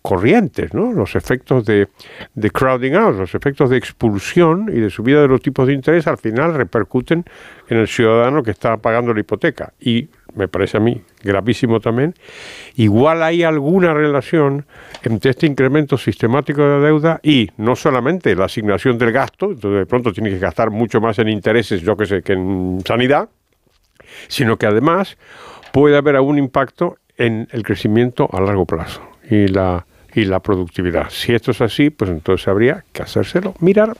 corrientes, ¿no? Los efectos de crowding out, los efectos de expulsión y de subida de los tipos de interés al final repercuten en el ciudadano que está pagando la hipoteca. Y me parece a mí gravísimo también. Igual hay alguna relación entre este incremento sistemático de la deuda y no solamente la asignación del gasto, entonces de pronto tiene que gastar mucho más en intereses, yo que sé, que en sanidad, sino que además puede haber algún impacto en el crecimiento a largo plazo y la productividad. Si esto es así, pues entonces habría que hacérselo mirar.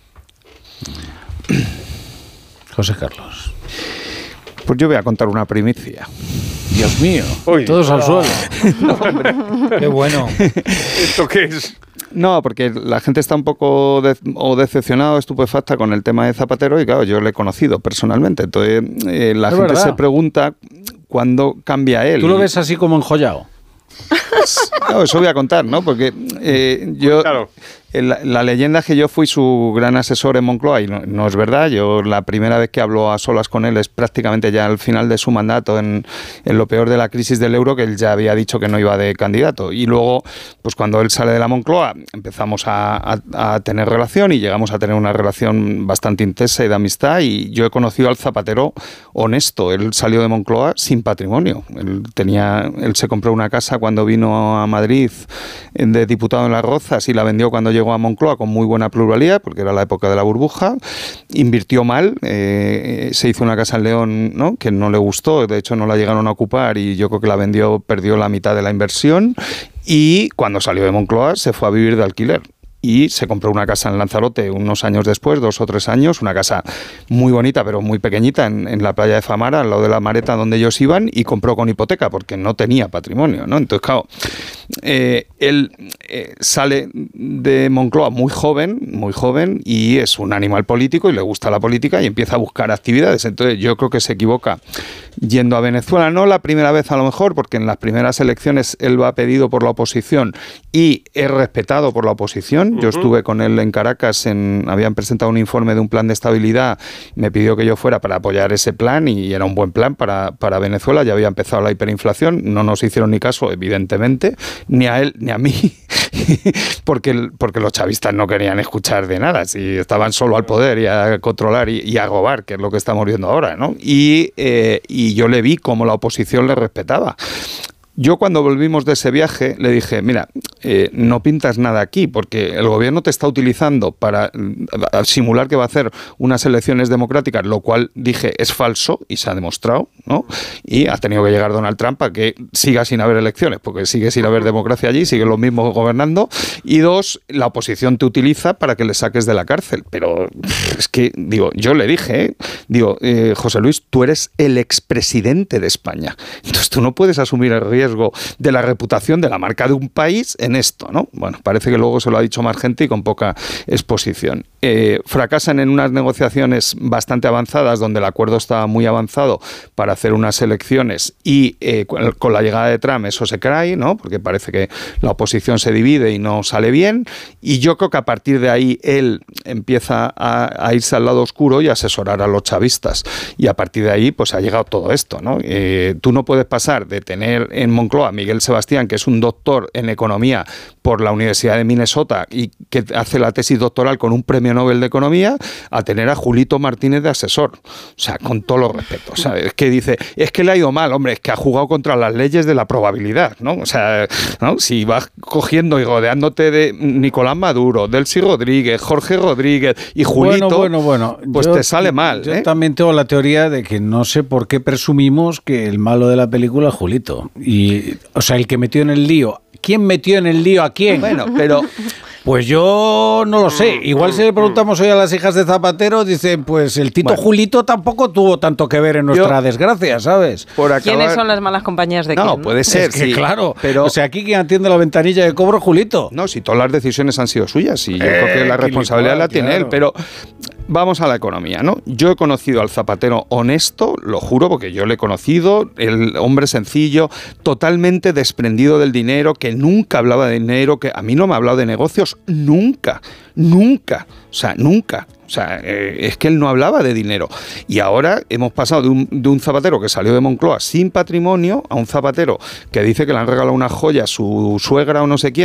José Carlos. Pues yo voy a contar una primicia. Dios mío, todos al suelo. No, hombre, qué bueno. ¿Esto qué es? No, porque la gente está un poco decepcionada o estupefacta con el tema de Zapatero y claro, yo lo he conocido personalmente. Entonces la gente verdad. Se pregunta cuándo cambia él. ¿Tú lo ves así como enjollado? No, eso voy a contar, ¿no? Porque yo... Claro. La leyenda es que yo fui su gran asesor en Moncloa y no es verdad. Yo la primera vez que hablo a solas con él es prácticamente ya al final de su mandato, en lo peor de la crisis del euro, que él ya había dicho que no iba de candidato. Y luego, pues cuando él sale de la Moncloa, empezamos a tener relación y llegamos a tener una relación bastante intensa y de amistad. Y yo he conocido al Zapatero honesto. Él salió de Moncloa sin patrimonio. Él se compró una casa cuando vino a Madrid de diputado en Las Rozas y la vendió cuando llegó a Moncloa con muy buena pluralidad, porque era la época de la burbuja, invirtió mal, se hizo una casa en León, ¿no?, que no le gustó, de hecho no la llegaron a ocupar y yo creo que la vendió, perdió la mitad de la inversión y cuando salió de Moncloa se fue a vivir de alquiler. Y se compró una casa en Lanzarote unos años después, 2 o 3 años, una casa muy bonita pero muy pequeñita en la playa de Famara, al lado de la Mareta donde ellos iban, y compró con hipoteca porque no tenía patrimonio, ¿no? Entonces, claro, él sale de Moncloa muy joven y es un animal político y le gusta la política y empieza a buscar actividades. Entonces yo creo que se equivoca yendo a Venezuela, no la primera vez a lo mejor, porque en las primeras elecciones él va pedido por la oposición y es respetado por la oposición. Yo estuve con él en Caracas, habían presentado un informe de un plan de estabilidad, me pidió que yo fuera para apoyar ese plan y era un buen plan para Venezuela, ya había empezado la hiperinflación, no nos hicieron ni caso, evidentemente, ni a él ni a mí, porque los chavistas no querían escuchar de nada, si estaban solo al poder y a controlar y a robar, que es lo que estamos viendo ahora, ¿no? Y yo le vi cómo la oposición le respetaba. Yo cuando volvimos de ese viaje le dije, mira, no pintas nada aquí porque el gobierno te está utilizando para simular que va a hacer unas elecciones democráticas, lo cual dije es falso y se ha demostrado, ¿no? Y ha tenido que llegar Donald Trump a que siga sin haber elecciones porque sigue sin haber democracia allí, siguen los mismos gobernando. Y 2, la oposición te utiliza para que le saques de la cárcel. Pero es que, digo, yo le dije, José Luis, tú eres el expresidente de España. Entonces tú no puedes asumir el riesgo de la reputación de la marca de un país en esto, ¿no? Bueno, parece que luego se lo ha dicho más gente y con poca exposición. Fracasan en unas negociaciones bastante avanzadas donde el acuerdo estaba muy avanzado para hacer unas elecciones y con la llegada de Trump eso se cae, ¿no? Porque parece que la oposición se divide y no sale bien y yo creo que a partir de ahí él empieza a irse al lado oscuro y a asesorar a los chavistas y a partir de ahí pues ha llegado todo esto, ¿no? Tú no puedes pasar de tener en Moncloa Miguel Sebastián, que es un doctor en economía por la Universidad de Minnesota y que hace la tesis doctoral con un premio Nobel de Economía, a tener a Julito Martínez de asesor. O sea, con todos los respetos. ¿Sabes? Es que dice, es que le ha ido mal, hombre, es que ha jugado contra las leyes de la probabilidad, ¿no? O sea, ¿no? Si vas cogiendo y rodeándote de Nicolás Maduro, Delcy Rodríguez, Jorge Rodríguez y Julito, bueno, pues te sale mal. Yo también tengo la teoría de que no sé por qué presumimos que el malo de la película es Julito. Y, o sea, el que metió en el lío. ¿Quién metió en el lío a quién? Bueno, pero... Pues yo no lo sé. Igual si le preguntamos hoy a las hijas de Zapatero, dicen, pues el Tito Julito tampoco tuvo tanto que ver en nuestra desgracia, ¿sabes? ¿Quiénes son las malas compañías de quién? No, puede ser, es que, sí. Claro, pero... o sea, aquí quien atiende la ventanilla de cobro, Julito. No, si todas las decisiones han sido suyas, y yo creo que la responsabilidad la tiene él, pero... Vamos a la economía, ¿no? Yo he conocido al Zapatero honesto, lo juro, porque yo le he conocido, el hombre sencillo, totalmente desprendido del dinero, que nunca hablaba de dinero, que a mí no me ha hablado de negocios, nunca. O sea, es que él no hablaba de dinero. Y ahora hemos pasado de un Zapatero que salió de Moncloa sin patrimonio a un Zapatero que dice que le han regalado una joya a su suegra o no sé quién,